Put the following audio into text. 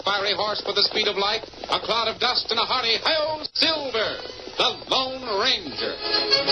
fiery horse with the speed of light, a cloud of dust, and a hearty, "Hi-yo, Silver, the Lone Ranger."